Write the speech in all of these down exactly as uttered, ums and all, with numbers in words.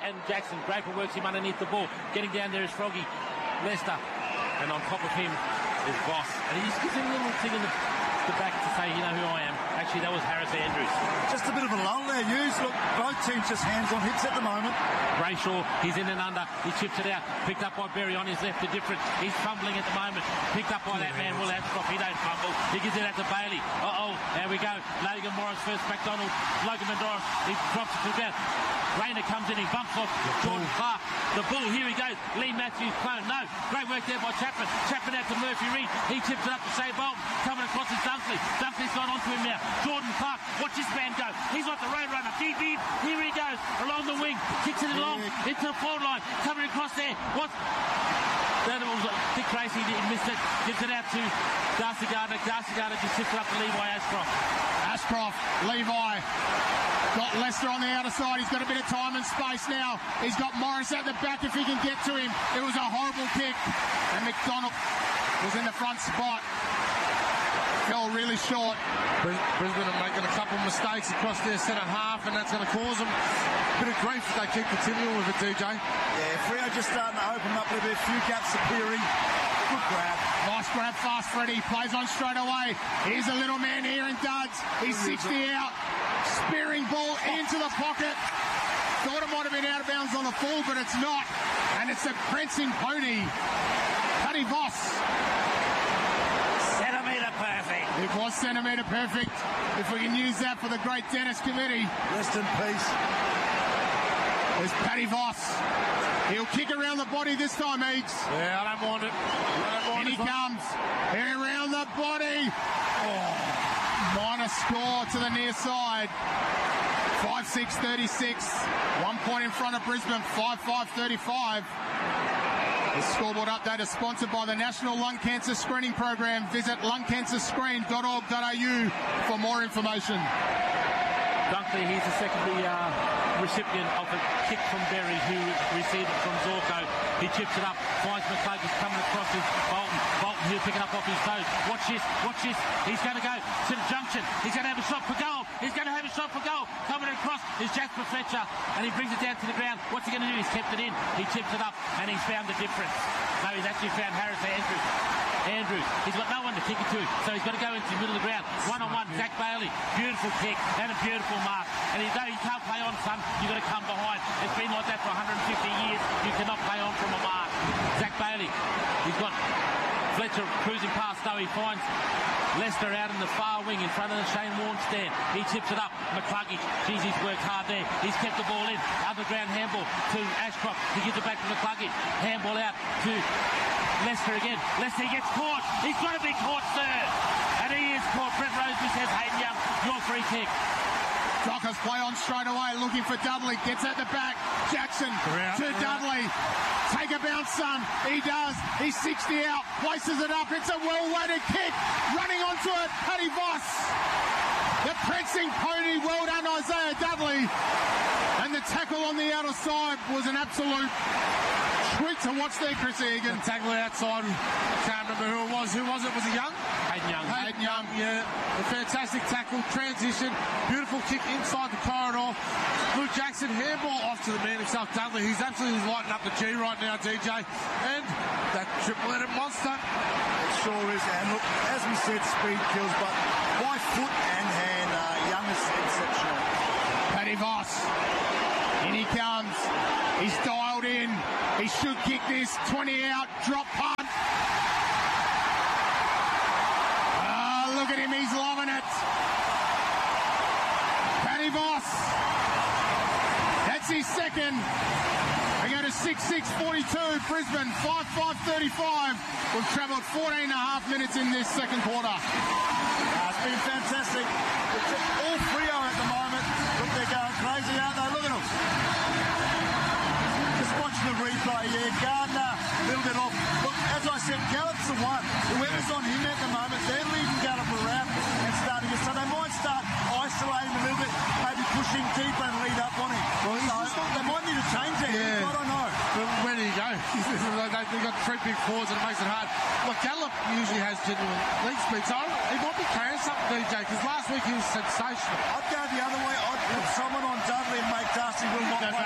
and Jackson. Draper works him underneath the ball. Getting down there is Froggy. Lester. And on top of him is Voss. And he just gives him a little thing in the, the back to say, you know who I am. Actually, that was Harris Andrews. Just a bit of a lull there, Hughes. Look, both teams just hands on hips at the moment. Brayshaw, he's in and under. He chips it out. Picked up by Berry on his left, the difference. He's fumbling at the moment. Picked up by that man, Will Ashcroft. He don't fumble. He gives it out to Bailey. Uh-oh, there we go. Logan Morris first. McDonald. Logan Mendoris. He drops it to the ground. Rayner comes in. He bumps off Jordan Clark. The bull. Here he goes. Lee Matthews clone. No. Great work there by Chapman. Chapman out to Murphy Reid. He chips it up to Shea Bolton. Coming across is Dunkley. Dunkley's gone onto him now. Jordan Clark. Watch this man go. He's like the road runner. Deep, deep. Here he goes. Along the wing. Kicks it along. Into the forward line. Coming across there. What's... That was Dick Tracy. He missed it. Gives it out to Darcy Gardner. Darcy Gardner just tips it up to Levi Ashcroft. Ashcroft. Levi. Got Lester on the outer side. He's got a bit of time and space now. He's got Morris at the back if he can get to him. It was a horrible kick. And McDonald was in the front spot. Fell really short. Brisbane are making a couple of mistakes across their centre half, and that's going to cause them a bit of grief if they keep continuing with it, D J. Yeah, Freo just starting to open up a little bit. A few gaps appearing. Good grab. Nice grab, fast Freddie. Plays on straight away. Here's a little man here in duds. He's sixty out. Spearing ball into the pocket. Thought it might have been out of bounds on the full, but it's not. And it's a prancing pony. Paddy Voss. Centimetre perfect. It was centimetre perfect. If we can use that for the great Dennis committee. Rest in peace. There's Paddy Voss. He'll kick around the body this time, Eags. Yeah, I don't want it. I don't want In it. he comes. Here around the body. Oh, minus score to the near side. five six thirty-six. One point in front of Brisbane. five five thirty-five. The scoreboard update is sponsored by the National Lung Cancer Screening Program. Visit lung cancer screen dot org dot a u for more information. Dunkley, he's the secondary uh, recipient of a kick from Berry, who received it from Zorko. He chips it up, finds McCluggage coming across his Bolton. Bolton here picking up off his toes. Watch this, watch this. He's going to go to the junction. He's going to have a shot for goal. He's going to have a shot for goal. Coming across is Jasper Fletcher, and he brings it down to the ground. What's he going to do? He's kept it in. He chips it up, and he's found the difference. No, he's actually found Harris Andrews. Andrews. He's got no one to kick it to, so he's got to go into the middle of the ground. One-on-one, Zach Bailey. Beautiful kick and a beautiful mark. And he, though he can't play on, son, you've got to come behind. It's been like that for one hundred fifty years. You cannot play on from a mark. Zach Bailey. He's got Fletcher cruising past, though. He finds Lester out in the far wing in front of the Shane Warne stand. He tips it up. McCluggage. Geez, he's worked hard there. He's kept the ball in. Underground handball to Ashcroft. He gives it back to McCluggage. Handball out to Lester again. Lester gets caught. He's got to be caught, sir. And he is caught. Brett Roseby says, Hayden Young, your free kick. Dockers play on straight away, looking for Dudley. Gets at the back. Jackson Around, to around. Dudley. Take a bounce, son. He does. He's sixty out. Places it up. It's a well-weighted kick. Running onto it. Paddy Voss. The prancing pony. Well done, Isaiah Dudley. And the tackle on the outer side was an absolute treat to watch there, Chris Egan. The tackle outside, can't remember who it was. Who was it? Was it Young? Hayden Young. Hayden Young, yeah. A fantastic tackle, transition, beautiful kick inside the corridor. Luke Jackson, handball off to the man himself, Dudley. He's absolutely lighting up the G right now, D J. And that triple-headed monster. It sure is. And look, as we said, speed kills, but by foot and hand, uh, Young is exceptional. Paddy Voss. In he comes. He's dialed in. He should kick this. twenty out. Drop punt. Ah, look at him. He's loving it. Paddy Voss. That's his second. They go to six six forty-two. Brisbane five five thirty-five. We've travelled fourteen and a half minutes in this second quarter. Uh, it's been fantastic. It's all Freo at the moment. Look, they're going crazy, aren't they? Look at them. Just watching the replay here. Gardner, a little bit off. Look, as I said, Gallup's the one. Whoever's on him at the moment, they're leading Gallup around and starting it. So they might start isolating a little bit, maybe pushing deeper and lead up on him. Well, so they might need to change that. Yeah. I don't know. But where do you go? They've got three big forwards and it makes it hard. Look, Gallup usually has genuine leg speed, so he might be carrying something, D J, because last week he was sensational. I'd go the other way. I'd put someone on Dudley and make Darcy Will not play a little bit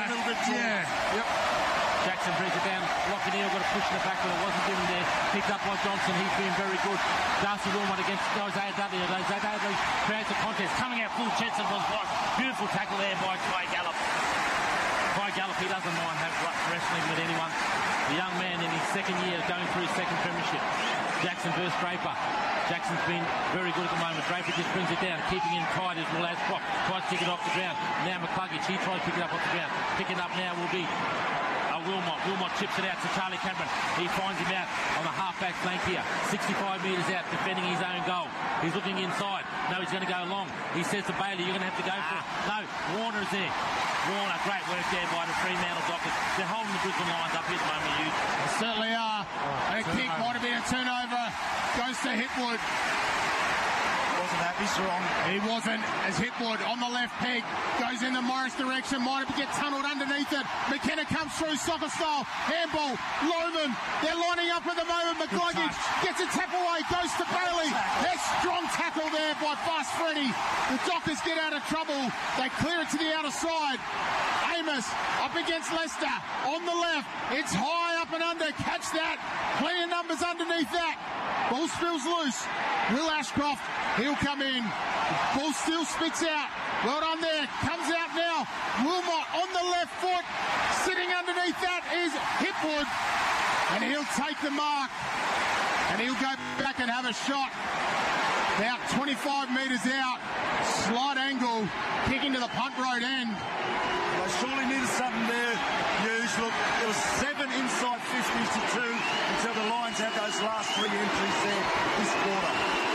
drawn. Yeah, yep. Jackson brings it down. Lochineel got a push in the back, but it wasn't given there. Picked up by Johnson. He's been very good. Darcy Wilmot against Isaiah Dudley. Isaiah Dudley creates a contest. Coming out full chest and was blocked. Beautiful tackle there by Clay Gallup. Clay Gallup, he doesn't mind have wrestling with anyone. The young man in his second year going through his second premiership. Jackson versus Draper. Jackson's been very good at the moment. Draper just brings it down, keeping it tight as well as Brock. Tries to kick it off the ground. Now McCluggage, he tries to pick it up off the ground. Picking up now will be uh, Wilmot. Wilmot chips it out to Charlie Cameron. He finds him out on the half-back flank here. sixty-five metres out, defending his own goal. He's looking inside. No, he's going to go long. He says to Bailey, you're going to have to go for it. No, Warner's there. Warner, great work there by the Fremantle Dockers. They're holding the Brisbane Lions up here at the moment, you. They certainly are. Oh, a kick might have been a turnover. Goes to Hipwood. Wasn't happy, Sarong. He wasn't, as Hipwood on the left peg goes in the Morris direction. Might have get tunnelled underneath it. McKenna comes through soccer style. Handball. Loman. They're lining up at the moment. McCluggage gets a tap away. Goes to Bailey. There's strong tackle there by Fast Freddy. The Dockers get out of trouble. They clear it to the outer side. Amos up against Leicester on the left. It's high up and under. Catch that. Plenty of numbers underneath that. Ball spills loose. Will Ashcroft, he'll come in. Ball still spits out. Well done there. Comes out now. Wilmot on the left foot. Sitting underneath that is Hipwood. And he'll take the mark. And he'll go back and have a shot. About twenty-five metres out. Slight angle. Kicking to the punt road end. They surely needed something there. Hughes, look, there was seven inside fifties to two until the Lions had those last three entries there this quarter.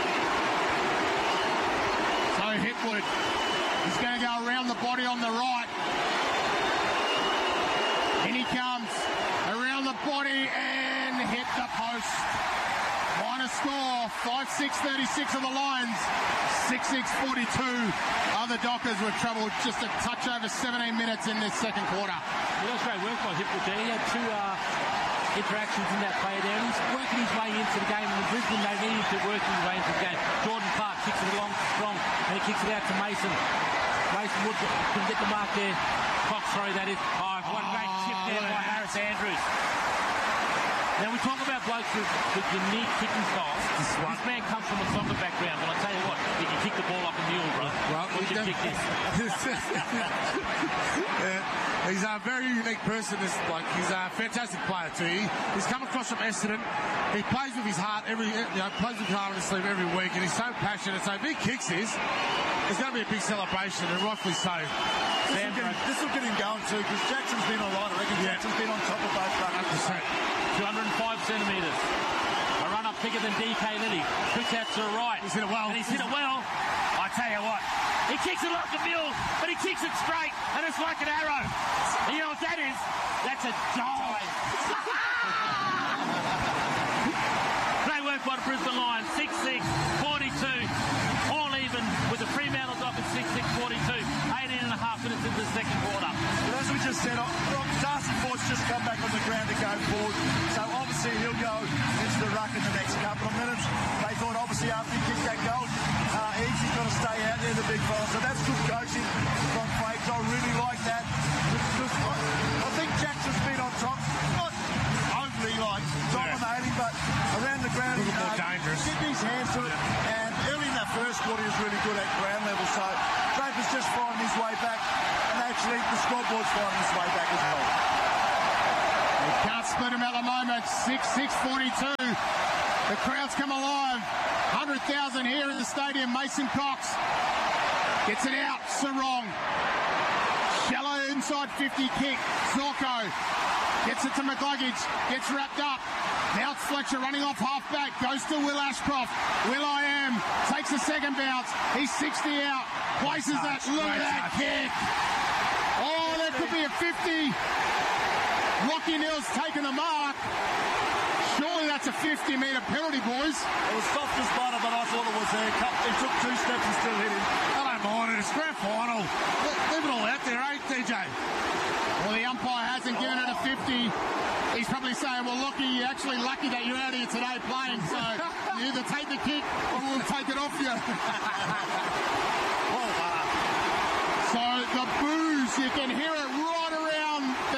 So Hipwood is going to go around the body on the right. In he comes around the body and hit the post. Minor score, five six thirty-six of the Lions, six six forty-two. Other Dockers were troubled just a touch over seventeen minutes in this second quarter. Well, that was great work by Hipwood there. He had two uh, interactions in that play there, and he's working his way into the game. And in Brisbane, they needed to work his way into the game. Jordan Clark kicks it along strong, and he kicks it out to Mason. Mason Wood can get the mark there. Cox throw, that is. Oh, what a great chip there by Harris Andrews. Now, we talk about blokes with, with unique kicking styles. This, this man comes from a soccer background, but I tell you what, he can kick the ball like a mule, bro. Well, we should kick this. Yeah, he's a very unique person, this bloke. He's a fantastic player, too. He, he's come across from Essendon. He plays with his heart every, you know, plays with his heart on his sleeve every week, and he's so passionate. So if he kicks this, it's going to be a big celebration, and rightfully so. This will, get, this will get him going too, because Jackson's been all right. I reckon yeah. Jackson's been on top of both runners. two hundred five centimetres. A run up bigger than D K Lilly. Puts out to the right. He's hit it well. And he's hit it well. I tell you what, he kicks it like a mule, but he kicks it straight, and it's like an arrow. And you know what that is? That's a dive. Great work by the Brisbane Lions. six six forty-two. All even with the Fremantle Dockers six six forty-two. eighteen and a half minutes into the second quarter. But as we just said, Darcy Ford's just come back on the ground to go forward. So obviously he'll go into the ruck in the next couple of minutes. They thought obviously after he kicked that goal, uh, Easy's got to stay out there, the big fella. So that's good coaching from Fakes. I really like that. Because I, I think Jackson's been on top. Not overly like dominating, but around the ground he's more dangerous. Getting his hands to it. And early in that first quarter he was really good at ground level. So Draper's just finding his way back. And actually the scoreboard's finding his way back as well. They can't split him at the moment. six six forty-two. The crowd's come alive. one hundred thousand here in the stadium. Mason Cox gets it out. Sarong. Shallow inside fifty kick. Zorko gets it to McCluggage. Gets wrapped up. Now it's Fletcher running off half-back. Goes to Will Ashcroft. Will I am. Takes a second bounce. He's sixty out. Places that. Look at that kick. Oh, there could be a fifty. Lochinell's taken the mark. Surely that's a fifty metre penalty, boys. It was soft as butter, but I thought it was there. He took two steps and still hit him. I don't mind it. It's grand final. Leave it all out there, eh, D J? Well, the umpire hasn't given it a fifty. He's probably saying, well, Lockie, you're actually lucky that you're out here today playing, so you either take the kick or we'll take it off you. So the boos, you can hear it right around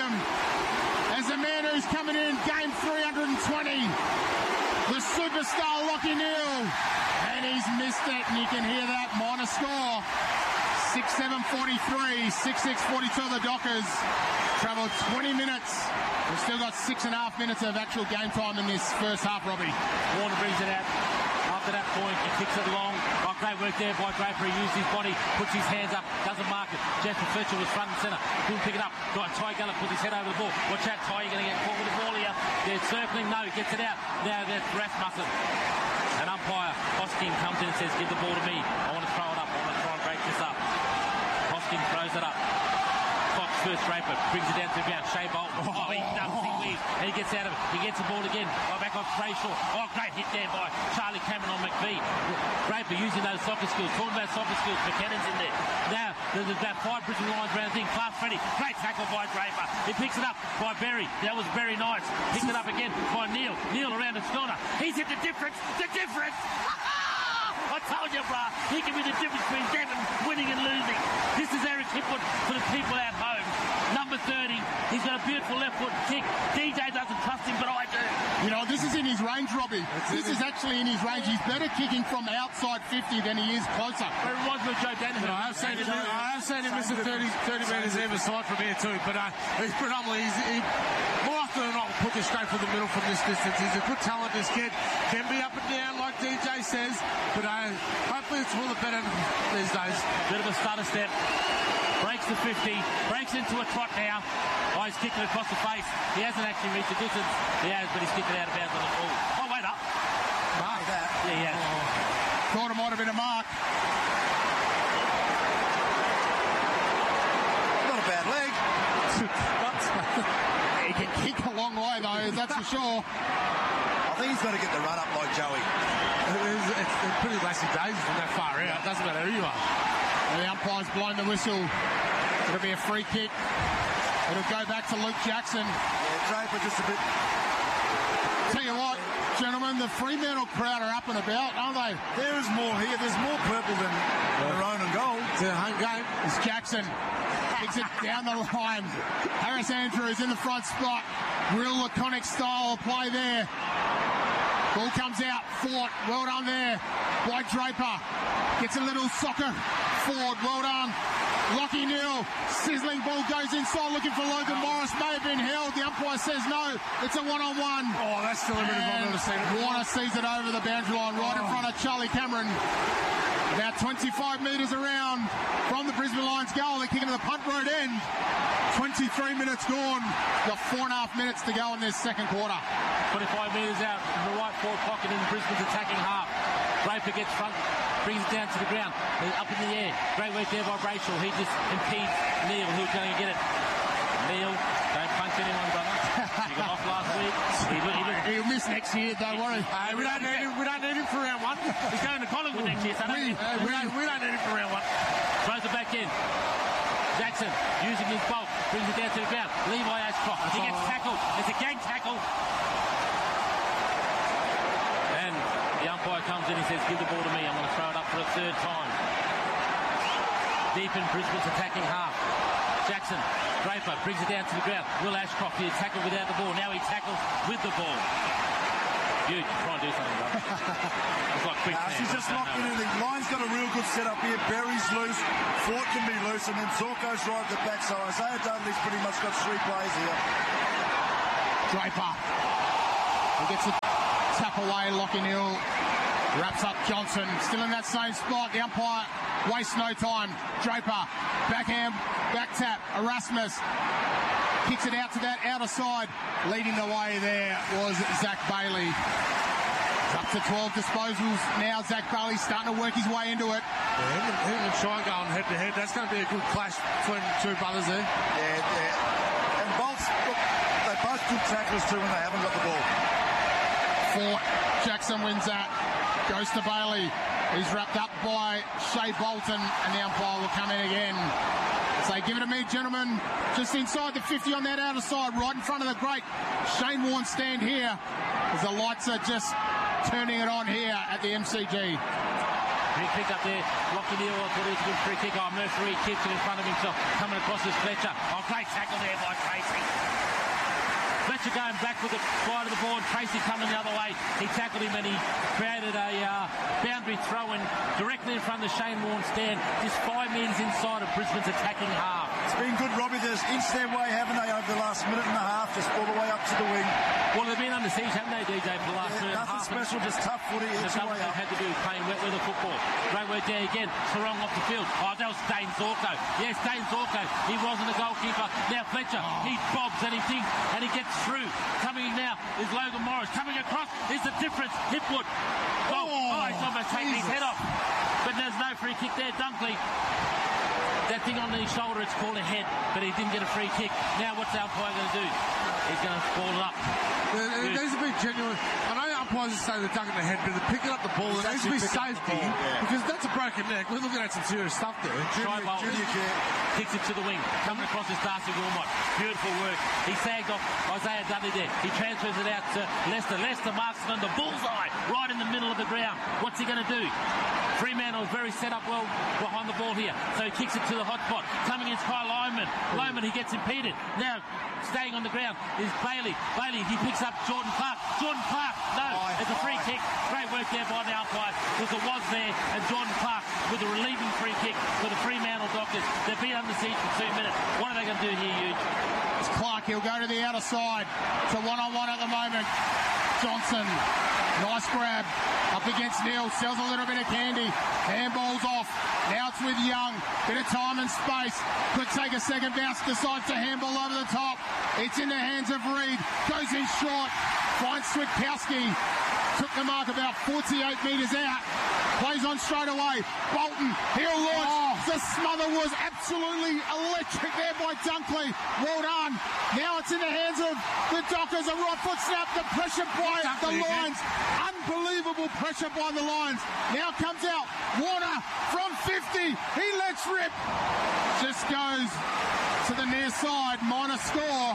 them. As the man who's coming in, game three hundred twenty, the superstar Lachie Neale. And he's missed it, and you can hear that minor score. six seven forty-three, six six forty-two the Dockers. Travelled twenty minutes. We've still got six and a half minutes of actual game time in this first half, Robbie. Warner brings it out. After that point, he kicks it long. Oh, great work there by Draper. He used his body, puts his hands up, doesn't mark it. Jasper Fletcher was front and centre. Couldn't pick it up. Got Ty Gallop, puts his head over the ball. Watch out, Ty, you're going to get caught with the ball here. They're circling. No, he gets it out. Now that's Rasmussen. An umpire, Hosking, comes in and says, give the ball to me. I want to throw it up. I want to try and break this up. Hosking throws it up. Fox first, Draper brings it down to the ground. Shea Bolton. Oh, he dumps, he weaves, and he gets out of it. He gets the ball again. Oh, back off Brayshaw. Oh, great hit there by Charlie Cameron on McVie. Draper using those soccer skills. Talking about soccer skills. McKinnon's in there. Now, there's about five Brisbane Lions round thing. Fast Freddy. Great tackle by Draper. He picks it up by Berry. That was very nice. Picked it up again by Neale. Neale around the corner. He's hit the difference. The difference. I told you, brah, he can be the difference between Devon winning and losing. This is Eric Hipwood for the people at home. Number thirty, he's got a beautiful left foot kick. D J doesn't trust him, but I do. You know, this is in his range, Robbie. That's this it. is actually in his range. He's better kicking from outside fifty than he is closer. It reminds me of Joe Danaher. I have seen him, I have seen him miss a thirty, thirty metres either side from here too, but uh, he's predominantly, he's, he, more often than not, put this straight for the middle from this distance. He's a good talent, this kid. Can be up and down like D J says, but uh, hopefully it's all the better these days. Bit of a stutter step. Breaks the fifty, breaks into a trot now. Oh, he's kicked it across the face. He hasn't actually reached the distance. He has, but he's kicked it out of bounds on the ball. Oh, wait up. Mark that. Yeah, yeah. Oh. Thought it might have been a mark. Not a bad leg. He can kick a long way, though, that's for sure. I think he's got to get the run up like Joey. It's, it's, it's pretty lazy days from that far out. It doesn't matter who you are. The umpire's blown the whistle. It'll be a free kick. It'll go back to Luke Jackson. Yeah, Draper just a bit. Tell you what, gentlemen, the Fremantle crowd are up and about, aren't they? There is more here. There's more purple than maroon and gold. It's a home game. It's Jackson. Kicks it down the line. Harris Andrews in the front spot. Real laconic style of play there. Ball comes out. Fort, well done there by Draper. Gets a little soccer forward, well done. Lachie Neale, sizzling ball goes inside looking for Logan Morris. May have been held. The umpire says no. It's a one-on-one. Oh, that's still a bit of I've never seen it. Warner sees it over the boundary line right oh. in front of Charlie Cameron. About twenty-five metres around from the Brisbane Lions goal. They're kicking to the punt road end. twenty-three minutes gone. Got four and a half minutes to go in this second quarter. twenty-five metres out from the right forward pocket in Brisbane's attacking half. Draper gets front, brings it down to the ground, up in the air. Great work there by Brayshaw. He just impedes Neale, who's going to get it. Neale, don't punch anyone, brother. He got off last week. He, he, He'll miss next year, don't worry. Uh, we, don't need him, we don't need him for round one. He's going to Collingwood next year, so we, uh, we, don't, we don't need him for round one. Throws it back in. Jackson, using his bulk, brings it down to the ground. Levi Ashcroft, he gets tackled. It's a gang tackle. And the umpire comes in and says, give the ball to me. I'm going to throw it up for a third time. Deep in Brisbane's attacking half. Jackson, Draper, brings it down to the ground. Will Ashcroft, he tackled without the ball. Now he tackles with the ball. Huge. Try and do something, brother. It's like quick. Uh, she's just locked it in. The line's got a real good setup here. Berry's loose. Fort can be loose. And then Zorko's right at the back. So Isaiah Dudley's pretty much got three plays here. Draper. He gets a tap away. Lachie Neale wraps up Johnson. Still in that same spot. The umpire wastes no time. Draper. Backhand. Back tap. Erasmus. Kicks it out to that outer side. Leading the way there was Zach Bailey. It's up to twelve disposals. Now Zach Bailey starting to work his way into it. Yeah, him, and, him and Sean going head to head. That's going to be a good clash between two brothers there. Yeah, yeah. And Bolts, look, they're both good tacklers too when they haven't got the ball. Fort. Jackson wins that. Goes to Bailey. He's wrapped up by Shea Bolton, and the umpire will come in again. Say, give it to me, gentlemen. Just inside the fifty on that outer side, right in front of the great Shane Warne stand here, as the lights are just turning it on here at the M C G. Big pick up there. Lockie Neal, I thought it was a good free kick. Oh, Murphy keeps it in front of himself. Coming across is Fletcher. Oh, great tackle there by Tracy. Fletcher going back with the side of the ball, and Tracy coming the other way. He tackled him and he created a uh, boundary throw-in directly in front of the Shane Warne stand. Just five metres inside of Brisbane's attacking half. It's been good, Robbie. There's inched their way, haven't they, over the last minute and a half, just all the way up to the wing. Well, they've been under siege, haven't they, D J, for the last Yeah, minute and a nothing half. special, just tough footy. The It's double way they've up. had to do playing wet weather football. Great work there again. Sarong off the field. Oh, that was Dane Zorko. Yes, Dane Zorko. He wasn't a goalkeeper. Now Fletcher, he bobs and he thinks and he gets through. Coming in now is Logan Morris. Coming across is the difference. Hipwood. Oh, oh he's almost taking his head off. But there's no free kick there. Dunkley. That thing on his shoulder, it's called a head, but he didn't get a free kick. Now what's the umpire going to do? He's going to ball it up. It, it needs to be genuine. I know umpires say they're ducking the head, but they're picking up the ball. It needs to be safety, ball, yeah. because that's a broken neck. We're looking at some serious stuff there. Try bolt. Junior Care. Kicks it to the wing. Coming across is Darcy Wilmot. Beautiful work. He sagged off Isaiah Dudley there. He transfers it out to Leicester. Leicester marks it on the bullseye right in the middle of the ground. What's he going to do? Fremantle is very set up well behind the ball here. So he kicks it to the hot spot. Coming in is Kyle Lyman. Lyman, he gets impeded. Now, staying on the ground is Bailey. Bailey, he picks up Jordan Clark. Jordan Clark, no, Aye, it's a free aye. kick. Great work there by the umpire, because it was there. And Jordan Clark with a relieving free kick for the Fremantle Dockers. They've been under siege for two minutes. What are they going to do here, Huge? It's Clark, he'll go to the outer side. It's a one-on-one at the moment. Johnson, nice grab. Up against Neal, sells a little bit of candy. Handball's off. Now it's with Young. Bit of time and space. Could take a second bounce. Decides to handball over the top. It's in the hands of Reid. Goes in short. Finds Switkowski. Took the mark about forty-eight metres out. Plays on straight away. Bolton, he'll launch. Oh. The smother was absolutely electric there by Dunkley. Well done. Now it's in the hands of the Dockers. A right foot snap. The pressure by Dunkley the again. Lions. Unbelievable pressure by the Lions. Now comes out Warner from fifty. He lets rip. Just goes to the near side. Minor score.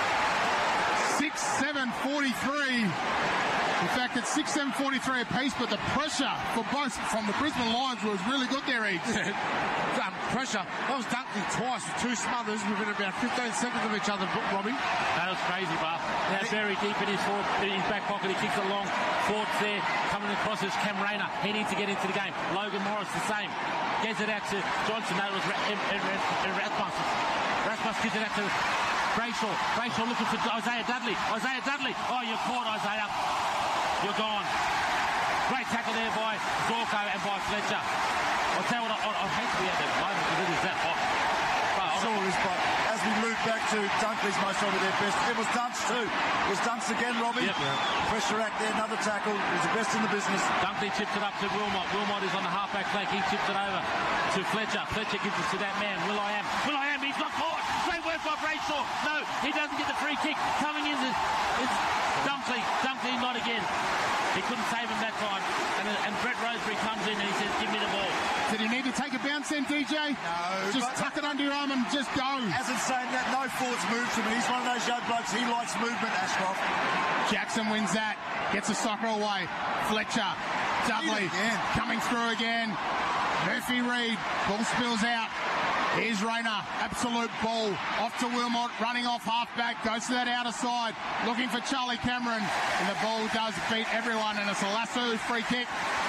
six seven forty-three. In fact, it's six seven forty-three apiece, but the pressure for both from the Brisbane Lions was really good there, Eads. um, pressure. That was Dunkley twice with two smothers within about fifteen seconds of each other, Robbie. That was crazy, Buff. Now very deep in his, forward, in his back pocket. He kicks it long. Forwards there. Coming across is Cam Rayner. He needs to get into the game. Logan Morris the same. Gets it out to Johnson. That was Rasmus. Rasmus gives it out to Brayshaw. Brayshaw looking for Isaiah Dudley. Isaiah Dudley. Oh, you're caught, Isaiah. You're gone. Great tackle there by Zorko and by Fletcher. I'll tell you what, I, I, I hate to be at that moment because it is that hot. But I- Sure is, but as we move back to Dunkley's most probably their best, it was Dunks too. It was Dunks again, Robbie. Yep. Yeah. Pressure act there, another tackle. It was the best in the business. Dunkley chips it up to Wilmot. Wilmot is on the halfback flank. He chips it over to Fletcher. Fletcher gives it to that man. Will I am. Will I am. He's not caught. Great work by Brayshaw. No, he doesn't get the free kick. Coming in is, is Dunkley. Dunkley not again. He couldn't save him that time. And, and Brett Roseberry comes in and he says, give me the ball. Did he need to take a bounce then, D J? No. Just but- tuck it under your arm and just go. Hasn't saying that, no forwards move to him. He's one of those young blokes. He likes movement, Ashcroft. Jackson wins that. Gets a soccer away. Fletcher. Dudley. again. Coming through again. Murphy Reid. Ball spills out. Here's Rayner. Absolute ball. Off to Wilmot. Running off halfback. Goes to that outer side. Looking for Charlie Cameron. And the ball does beat everyone. And it's a lasso free kick.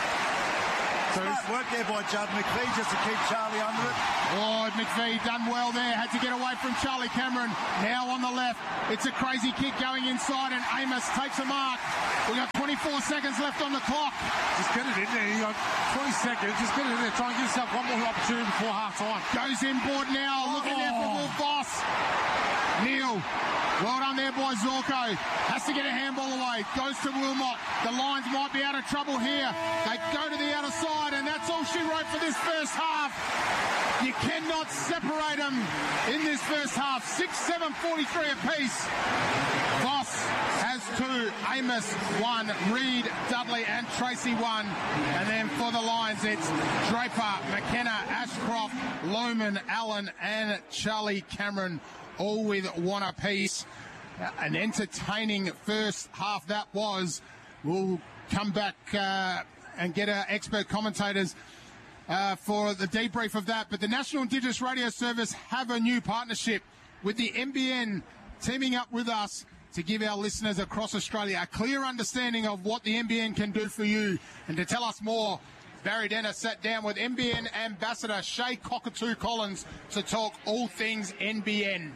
So Smart work there by Judd McVie just to keep Charlie under it. Oh, McVie done well there. Had to get away from Charlie Cameron. Now on the left. It's a crazy kick going inside and Amos takes a mark. We've got twenty-four seconds left on the clock. Just get it in there. You got twenty seconds. Just get it in there. Try and give yourself one more opportunity before half time. Goes inboard now. Looking there for Will Boss. Neal. Well done there by Zorko. Has to get a handball away. Goes to Wilmot. The Lions might be out of trouble here. They go to the outer side, and that's all she wrote for this first half. You cannot separate them in this first half. six seven forty-three apiece. Voss has two. Amos one. Reid, Dudley, and Tracy one. And then for the Lions, it's Draper, McKenna, Ashcroft, Lohman, Allen, and Charlie Cameron, all with one apiece. An entertaining first half that was. We'll come back uh, and get our expert commentators uh, for the debrief of that. But the National Indigenous Radio Service have a new partnership with the N B N, teaming up with us to give our listeners across Australia a clear understanding of what the N B N can do for you. And to tell us more, Barry Dennis sat down with N B N Ambassador Shay Cockatoo Collins to talk all things N B N.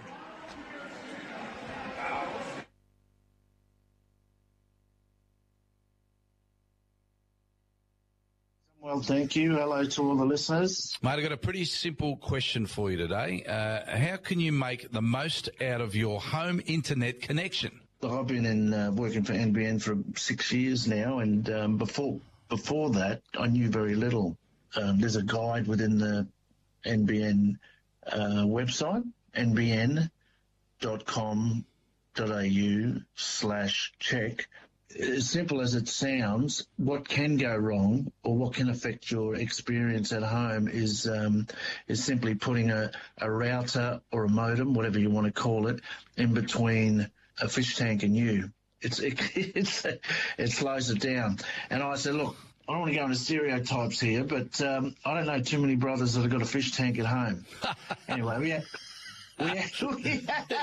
Well, thank you. Hello to all the listeners. Mate, I've got a pretty simple question for you today. Uh, how can you make the most out of your home internet connection? I've been in uh, working for N B N for six years now, and um, before before that, I knew very little. Um, there's a guide within the N B N uh, website, n b n dot com dot a u slash check. As simple as it sounds, what can go wrong or what can affect your experience at home is um, is simply putting a, a router or a modem, whatever you want to call it, in between a fish tank and you. It's it, it's it slows it down. And I said, look, I don't want to go into stereotypes here, but um, I don't know too many brothers that have got a fish tank at home. Anyway, we. We actually,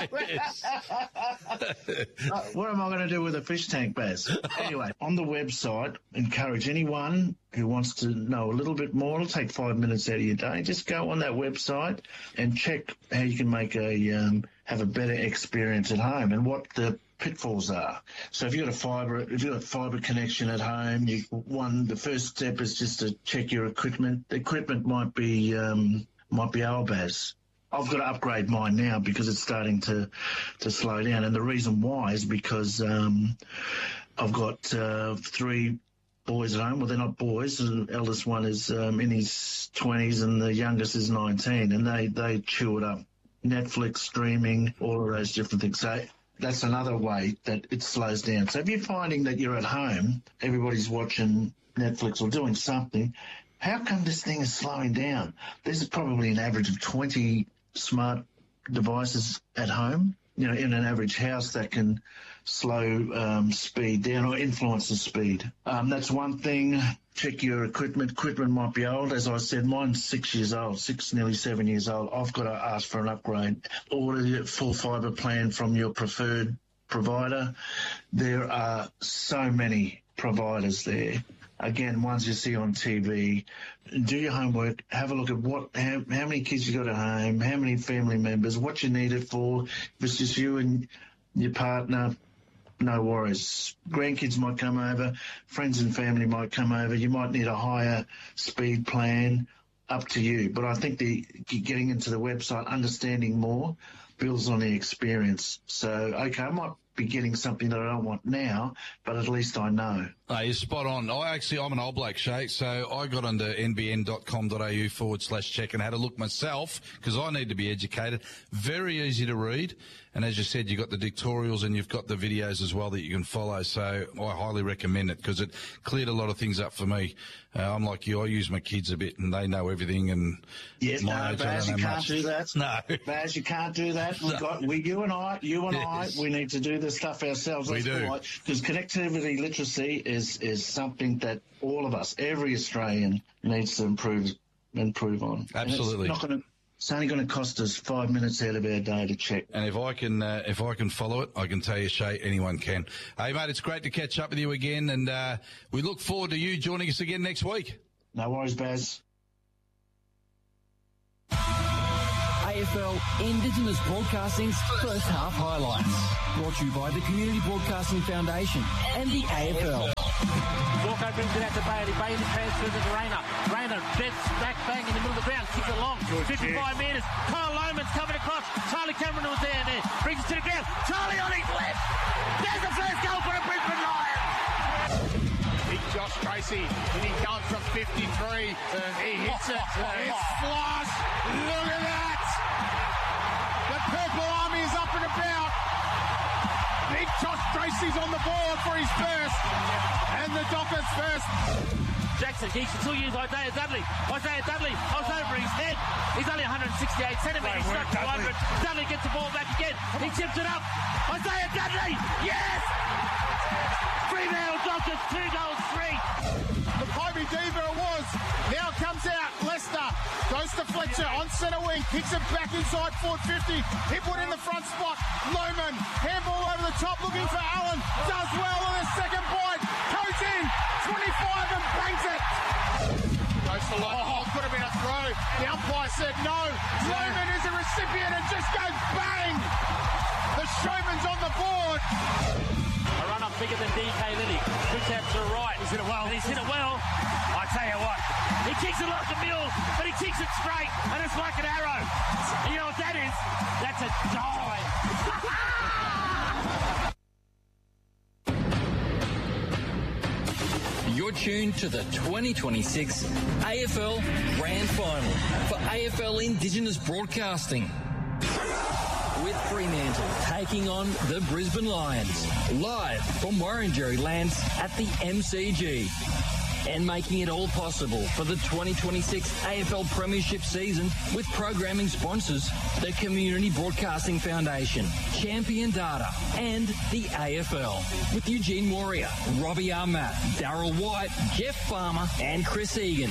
what am I going to do with a fish tank, Baz? Anyway, on the website, encourage anyone who wants to know a little bit more. It'll take five minutes out of your day. Just go on that website and check how you can make a um, have a better experience at home and what the pitfalls are. So if you've got a fibre, if you've got a fibre connection at home, you, one the first step is just to check your equipment. The equipment might be um, might be old, Baz. I've got to upgrade mine now because it's starting to, to slow down. And the reason why is because um, I've got uh, three boys at home. Well, they're not boys. The eldest one is um, in his twenties and the youngest is nineteen. And they, they chew it up. Netflix, streaming, all of those different things. So that's another way that it slows down. So if you're finding that you're at home, everybody's watching Netflix or doing something, how come this thing is slowing down? There's probably an average of twenty smart devices at home, you know, in an average house that can slow um, speed down or influence the speed. Um, that's one thing. Check your equipment. Equipment might be old. As I said, mine's six years old, six, nearly seven years old. I've got to ask for an upgrade. Order your full fibre plan from your preferred provider. There are so many providers there. Again, ones you see on T V. Do your homework. Have a look at what, how, how many kids you got at home, how many family members, what you need it for. If it's just you and your partner, no worries. Grandkids might come over, friends and family might come over. You might need a higher speed plan. Up to you. But I think the getting into the website, understanding more, builds on the experience. So, okay, I might be getting something that I don't want now, but at least I know. Oh, you're spot on. I actually, I'm an old bloke, Shay, so I got onto n b n dot com dot a u forward slash check and had a look myself because I need to be educated. Very easy to read. And as you said, you've got the dictorials and you've got the videos as well that you can follow. So I highly recommend it because it cleared a lot of things up for me. Uh, I'm like you, I use my kids a bit and they know everything. And yes, my no, age, Baz, you can't much. do that. No. Baz, you can't do that. We've got, we, you and I, you and Yes. I, we need to do this stuff ourselves. We do. Because connectivity literacy is, is something that all of us, every Australian, needs to improve improve on. Absolutely. And it's not going to. It's only going to cost us five minutes out of our day to check. And if I can, uh, if I can follow it, I can tell you, Shay, anyone can. Hey, mate, it's great to catch up with you again, and uh, we look forward to you joining us again next week. No worries, Baz. A F L Indigenous Broadcasting's first half highlights. Brought to you by the Community Broadcasting Foundation and the A F L. Zorko brings it out to Bailey. Bailey transfers it to Rayner. Rayner bets back bang in the middle of the ground. Kicks it long. fifty-five metres. Kyle Loman's coming across. Charlie Cameron was there. there. Brings it to the ground. Charlie on his left. There's the first goal for the Brisbane Lions. Big Josh Tracy, and he's going from fifty-three. And he hits it. It's flush. Look at that. The Purple Army is up and about. Big Josh Tracy's on the board for his first. And the Dockers first. Jackson, he can still use Isaiah Dudley. Isaiah Dudley, I was over his head. He's only one hundred sixty-eight centimetres. He's struck to one hundred. Dudley gets the ball back again. He tips it up. Isaiah Dudley, yes! Fremantle Dockers, two goals, three. The Pipe Toby Deaver it was. Now comes out. Leicester goes to Fletcher on centre wing. Kicks it back inside forward fifty. Hipwood in the front spot. Lohman. Handball over the top looking for Allen. Does well on the second point. Goes in. twenty-five and bangs it. Goes to line. Oh, could have been a throw. The umpire said no. Lohman is a recipient and just goes bang. The showman's on the board. A run up bigger than D K Lilly. Puts out to the right. He's hit it well. And he's hit it well. I tell you what, he kicks it like a mule, but he kicks it straight, and it's like an arrow. You know what that is? That's a dive. You're tuned to the twenty twenty-six A F L Grand Final for A F L Indigenous Broadcasting. With Fremantle taking on the Brisbane Lions, live from Warrengeri lands at the M C G. And making it all possible for the twenty twenty-six A F L Premiership season with programming sponsors, the Community Broadcasting Foundation, Champion Data, and the A F L. With Eugene Warrior, Robbie Armat, Darryl White, Jeff Farmer, and Chris Egan.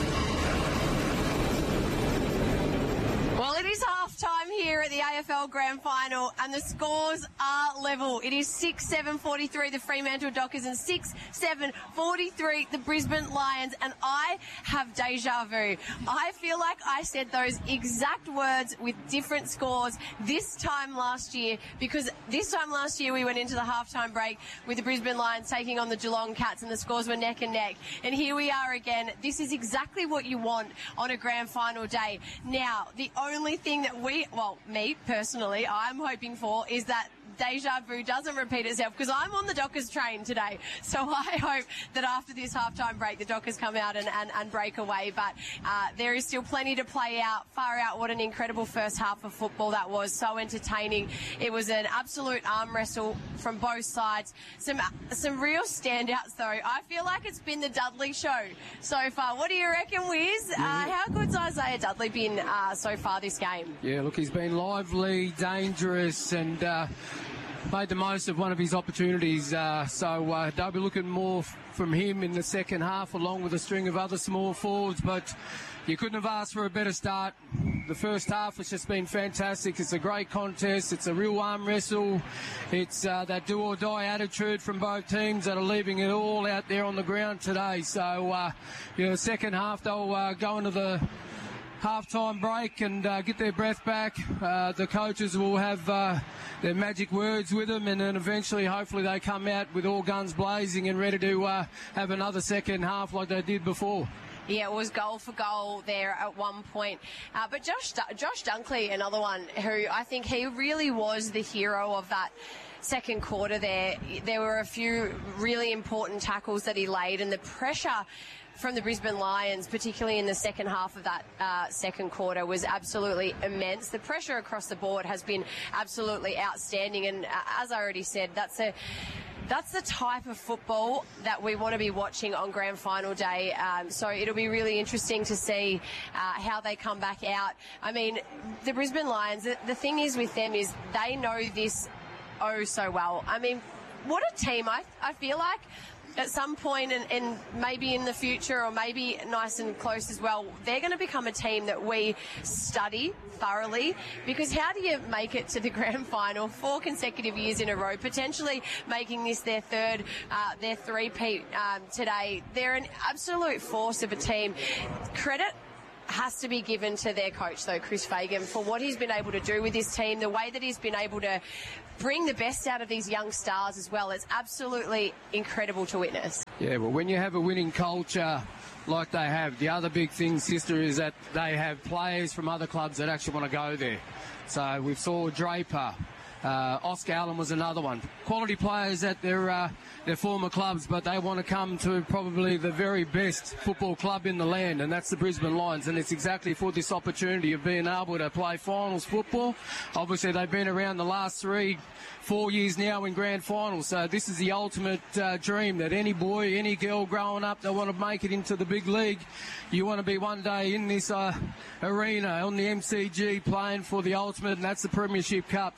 Well, it is half-time here at the A F L Grand Final, and the scores are level. It is six seven forty-three the Fremantle Dockers and six seven forty-three the Brisbane Lions, and I have deja vu. I feel like I said those exact words with different scores this time last year, because this time last year we went into the half-time break with the Brisbane Lions taking on the Geelong Cats, and the scores were neck and neck. And here we are again. This is exactly what you want on a Grand Final day. Now, the only thing that we, well, me personally, I'm hoping for is that deja vu doesn't repeat itself, because I'm on the Dockers train today. So I hope that after this halftime break, the Dockers come out and, and, and break away. But uh, there is still plenty to play out. Far out, what an incredible first half of football that was. So entertaining. It was an absolute arm wrestle from both sides. Some some real standouts, though. I feel like it's been the Dudley show so far. What do you reckon, Wiz? Yeah. Uh, how good's Isaiah Dudley been uh, so far this game? Yeah, look, he's been lively, dangerous, and uh, made the most of one of his opportunities. Uh, so uh, they'll be looking more f- from him in the second half, along with a string of other small forwards. But you couldn't have asked for a better start. The first half has just been fantastic. It's a great contest. It's a real arm wrestle. It's uh, that do-or-die attitude from both teams that are leaving it all out there on the ground today. So, uh, you know, the second half, they'll uh, go into the half-time break and uh, get their breath back. Uh, the coaches will have uh, their magic words with them, and then eventually, hopefully, they come out with all guns blazing and ready to uh, have another second half like they did before. Yeah, it was goal for goal there at one point. Uh, but Josh Josh Dunkley, another one who I think he really was the hero of that second quarter there. There were a few really important tackles that he laid, and the pressure from the Brisbane Lions, particularly in the second half of that uh, second quarter, was absolutely immense. The pressure across the board has been absolutely outstanding, and uh, as I already said, that's a That's the type of football that we want to be watching on Grand Final day. Um, so it'll be really interesting to see uh, how they come back out. I mean, the Brisbane Lions, the, the thing is with them is they know this oh so well. I mean, what a team. I, I feel like at some point, and, and maybe in the future, or maybe nice and close as well, they're going to become a team that we study thoroughly, because how do you make it to the grand final four consecutive years in a row, potentially making this their third, uh, their three-peat um, today? They're an absolute force of a team. Credit has to be given to their coach, though, Chris Fagan, for what he's been able to do with this team, the way that he's been able to bring the best out of these young stars as well. It's absolutely incredible to witness. Yeah, well, when you have a winning culture like they have, the other big thing, sister, is that they have players from other clubs that actually want to go there. So we saw Draper. Uh, Oscar Allen was another one. Quality players at their uh, their former clubs, but they want to come to probably the very best football club in the land, and that's the Brisbane Lions. And it's exactly for this opportunity of being able to play finals football. Obviously, they've been around the last three, four years now in grand finals. So this is the ultimate uh, dream that any boy, any girl growing up, they want to make it into the big league. You want to be one day in this uh, arena on the M C G playing for the ultimate, and that's the Premiership Cup. So uh,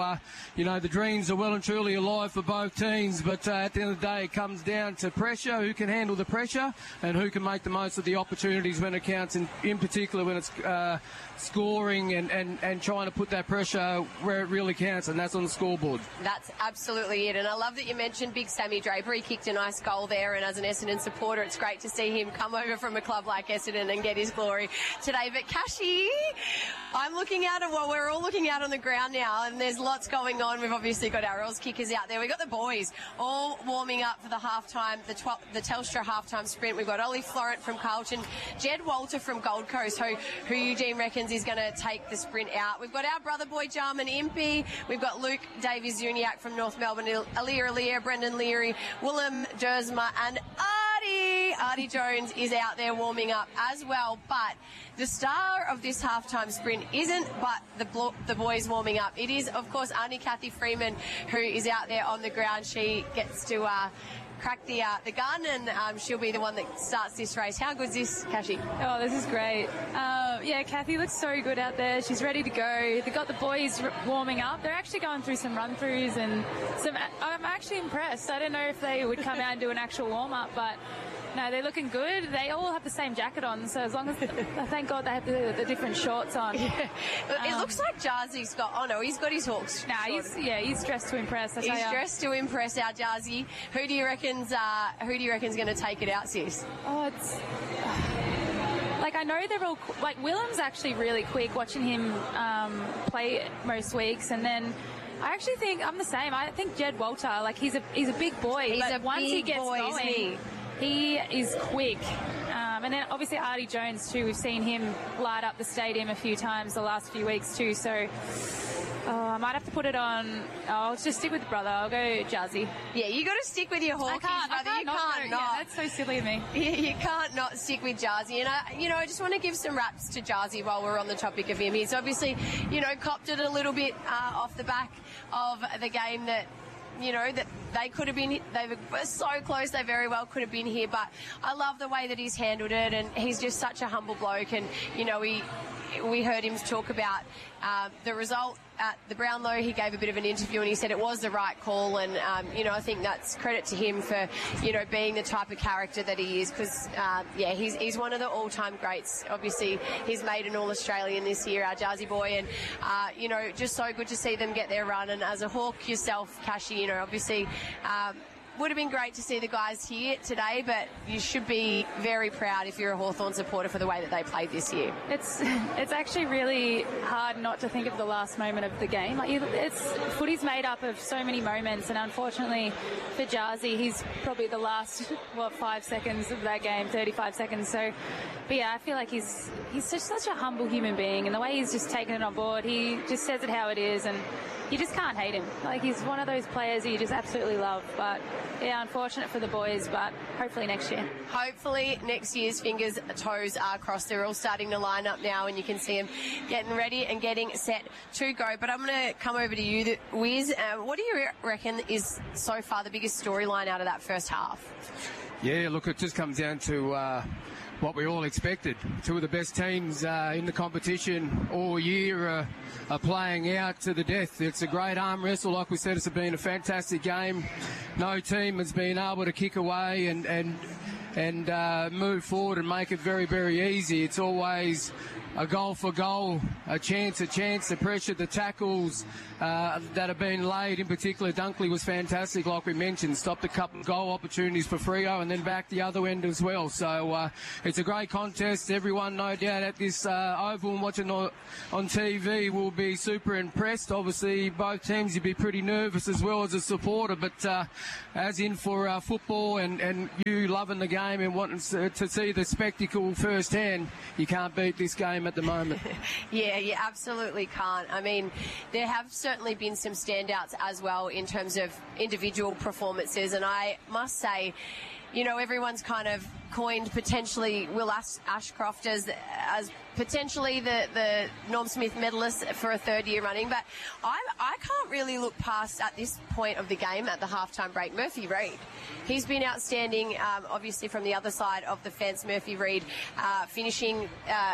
uh, you know, the dreams are well and truly alive for both teams, but uh, at the end of the day, it comes down to pressure, who can handle the pressure and who can make the most of the opportunities when it counts, in, in particular when it's uh, scoring and, and, and trying to put that pressure where it really counts, and that's on the scoreboard. That's absolutely it. And I love that you mentioned big Sammy Draper. He kicked a nice goal there, and as an Essendon supporter, it's great to see him come over from a club like Essendon and get his glory today. But Cashy, I'm looking out at well, we're all looking out on the ground now, and there's lots going on. We've obviously got our Earls kickers out there. We've got the boys all warming up for the halftime, the, tw- the Telstra halftime sprint. We've got Ollie Florent from Carlton, Jed Walter from Gold Coast, who, who Eugene reckons is going to take the sprint out. We've got our brother boy Jarman Impey. We've got Luke Davies-Zuniak from North Melbourne, Alir Alir, Brendan Leary, Willem Dersma, and Artie. Artie Jones is out there warming up as well. But the star of this halftime sprint isn't but the blo- the boys warming up. It is, of course, Auntie Kathy Freeman, who is out there on the ground. She gets to uh, crack the uh, the gun, and um, she'll be the one that starts this race. How good's this, Cashy? Oh, this is great. Um, yeah, Kathy looks so good out there. She's ready to go. They've got the boys r- warming up. They're actually going through some run-throughs, and some. I'm actually impressed. I don't know if they would come out and do an actual warm-up, but no, they're looking good. They all have the same jacket on, so as long as, they, thank God they have the, the different shorts on. Yeah. It Um, looks like Jarzy's got, oh no, he's got his hooks. Nah, he's, yeah, he's dressed to impress. I He's tell ya. dressed to impress our Jarzy. Who do you reckon's, uh, who do you reckon's going to take it out, sis? Oh, it's... Like, I know they're all... Like, Willem's actually really quick, watching him um, play most weeks, and then... I actually think I'm the same. I think Jed Walter, like, he's a he's a big boy. He's but a once big he gets boy, going, isn't he is quick. Um, and then obviously Artie Jones too. We've seen him light up the stadium a few times the last few weeks too. So oh, I might have to put it on. Oh, I'll just stick with the brother. I'll go Jazzy. Yeah, you got to stick with your Hawkeyes, I can't, brother. I can't you not can't go. not. Yeah, that's so silly of me. You, you can't not stick with Jarzy. And, I, you know, I just want to give some raps to Jarzy while we're on the topic of him. He's obviously, you know, copped it a little bit uh, off the back of the game that, you know, that they could have been, they were so close, they very well could have been here. But I love the way that he's handled it, and he's just such a humble bloke. And, you know, he, we heard him talk about uh, the result at the Brownlow. He gave a bit of an interview and he said it was the right call, and um, you know, I think that's credit to him for, you know, being the type of character that he is, because uh, yeah, he's he's one of the all-time greats. Obviously he's made an All-Australian this year, our Jarzy boy, and uh, you know, just so good to see them get their run. And as a Hawk yourself, Cashy, you know, obviously um, would have been great to see the guys here today, but you should be very proud if you're a Hawthorn supporter for the way that they played this year. It's it's actually really hard not to think of the last moment of the game. Like, you, it's footy's made up of so many moments, and unfortunately for Jarzy, he's probably the last what five seconds of that game, thirty-five seconds. So, but yeah, I feel like he's he's such such a humble human being, and the way he's just taken it on board, he just says it how it is, and you just can't hate him. Like, he's one of those players that you just absolutely love. But yeah, unfortunate for the boys, but hopefully next year. Hopefully next year's fingers, toes are crossed. They're all starting to line up now, and you can see them getting ready and getting set to go. But I'm going to come over to you, Wiz. Uh, what do you reckon is so far the biggest storyline out of that first half? Yeah, look, it just comes down to uh, what we all expected. Two of the best teams uh, in the competition all year uh, are playing out to the death. It's a great arm wrestle. Like we said, it's been a fantastic game. No team has been able to kick away and and and uh, move forward and make it very, very easy. It's always a goal for goal, a chance, a chance, the pressure, the tackles uh, that have been laid. In particular, Dunkley was fantastic, like we mentioned. Stopped a couple of goal opportunities for Freo and then back the other end as well. So uh, it's a great contest. Everyone, no doubt, at this uh, Oval and watching on, on T V will be super impressed. Obviously, both teams, you'd be pretty nervous as well as a supporter. But uh, as in for uh, football and, and you loving the game and wanting to see the spectacle firsthand, you can't beat this game at the moment. Yeah, you absolutely can't. I mean, there have certainly been some standouts as well in terms of individual performances, and I must say, you know, everyone's kind of coined potentially Will Ash- Ashcroft as as potentially the, the Norm Smith medalist for a third year running, but I, I can't really look past, at this point of the game, at the halftime break, Murphy Reid. He's been outstanding, um, obviously from the other side of the fence. Murphy Reid uh, finishing uh,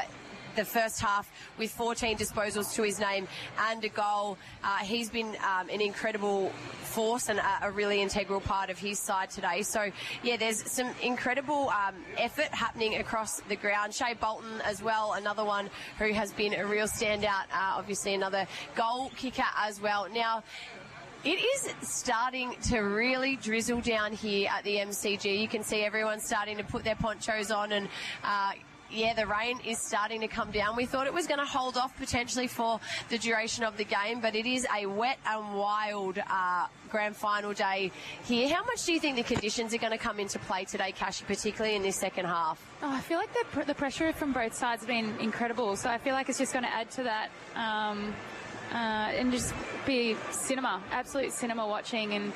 the first half with fourteen disposals to his name and a goal. Uh, he's been um, an incredible force and a, a really integral part of his side today. So, yeah, there's some incredible um, effort happening across the ground. Shea Bolton as well, another one who has been a real standout, uh, obviously another goal kicker as well. Now, it is starting to really drizzle down here at the M C G. You can see everyone starting to put their ponchos on and uh, yeah, the rain is starting to come down. We thought it was going to hold off potentially for the duration of the game, but it is a wet and wild uh, grand final day here. How much do you think the conditions are going to come into play today, Cashy, particularly in this second half? Oh, I feel like the, pr- the pressure from both sides has been incredible, so I feel like it's just going to add to that um, uh, and just be cinema, absolute cinema watching, and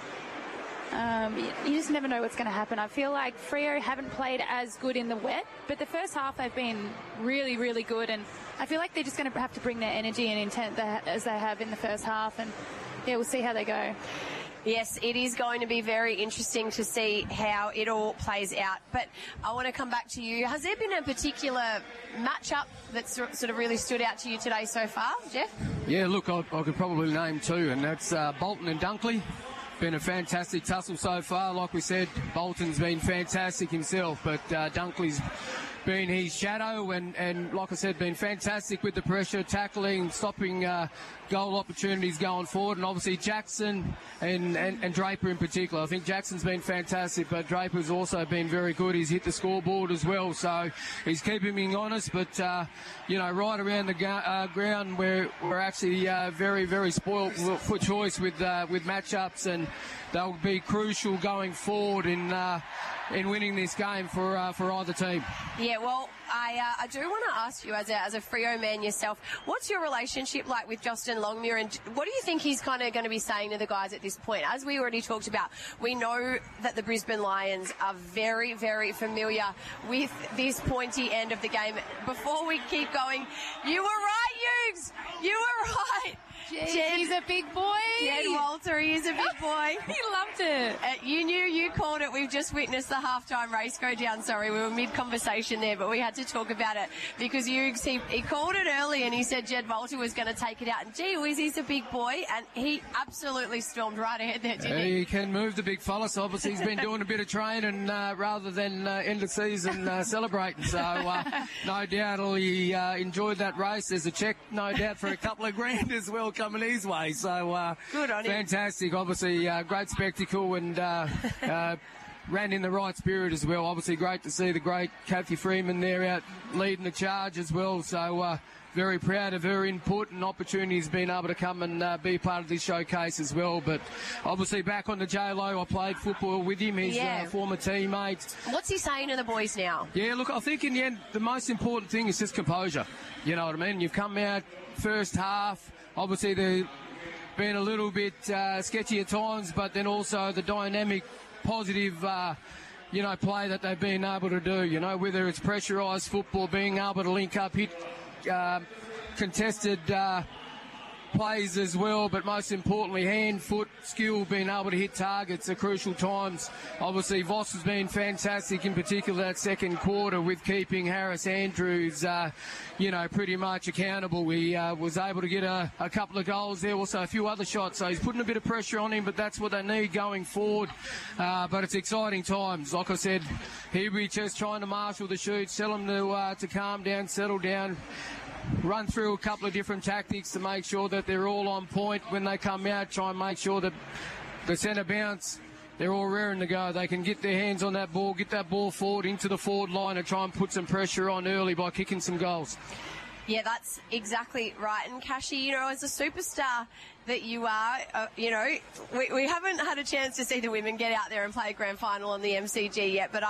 Um, you, you just never know what's going to happen. I feel like Freo haven't played as good in the wet, but the first half they've been really, really good, and I feel like they're just going to have to bring their energy and intent that, as they have in the first half, and yeah, we'll see how they go. Yes, it is going to be very interesting to see how it all plays out. But I want to come back to you. Has there been a particular matchup that's sort of really stood out to you today so far, Jeff? Yeah, look, I, I could probably name two, and that's uh, Bolton and Dunkley. Been a fantastic tussle so far. Like we said, Bolton's been fantastic himself, but uh, Dunkley's been his shadow, and, and like I said, been fantastic with the pressure, tackling, stopping uh, goal opportunities going forward, and obviously Jackson and, and, and Draper in particular. I think Jackson's been fantastic, but Draper's also been very good. He's hit the scoreboard as well, so he's keeping me honest, but, uh, you know, right around the ga- uh, ground we're, we're actually uh, very, very spoiled for choice with, uh, with matchups, and they'll be crucial going forward in uh, in winning this game for uh, for either team. Yeah, well, I uh, I do want to ask you, as a as a Freo man yourself, what's your relationship like with Justin Longmuir, and what do you think he's kind of going to be saying to the guys at this point? As we already talked about, we know that the Brisbane Lions are very, very familiar with this pointy end of the game. Before we keep going, you were right, Hughes! You were right! Jed, he's a big boy. Jed Walter, he is a big boy. He loved it. Uh, you knew, you called it. We've just witnessed the halftime race go down. Sorry, we were mid-conversation there, but we had to talk about it because Hughes, he, he called it early and he said Jed Walter was going to take it out. And gee whiz, he's a big boy, and he absolutely stormed right ahead there, didn't he? He can move the big fella, so obviously he's been doing a bit of training uh, rather than uh, end of season uh, celebrating. So uh, no doubt he uh, enjoyed that race. There's a check, no doubt, for a couple of grand as well coming his way. So uh, good on him. Fantastic. Obviously, uh, great spectacle, and uh, uh, ran in the right spirit as well. Obviously, great to see the great Kathy Freeman there out leading the charge as well. So uh, very proud of her input and opportunities being able to come and uh, be part of this showcase as well. But obviously back on the J-Lo, I played football with him. He's yeah. a former teammate. What's he saying to the boys now? Yeah, look, I think in the end, the most important thing is just composure. You know what I mean? You've come out first half. Obviously, they've been a little bit uh, sketchy at times, but then also the dynamic, positive, uh, you know, play that they've been able to do. You know, whether it's pressurised football, being able to link up, hit uh, contested uh, plays as well, but most importantly, hand, foot, skill, being able to hit targets at crucial times. Obviously, Voss has been fantastic, in particular that second quarter, with keeping Harris Andrews, uh, you know, pretty much accountable. He uh, was able to get a, a couple of goals there, also a few other shots, so he's putting a bit of pressure on him, but that's what they need going forward. Uh, but it's exciting times. Like I said, he'll be just trying to marshal the shoots, tell them to, uh, to calm down, settle down, run through a couple of different tactics to make sure that they're all on point when they come out, try and make sure that the centre bounce, they're all raring to go. They can get their hands on that ball, get that ball forward into the forward line and try and put some pressure on early by kicking some goals. Yeah, that's exactly right. And Cashy, you know, as a superstar that you are, uh, you know, we, we haven't had a chance to see the women get out there and play a grand final on the M C G yet, but I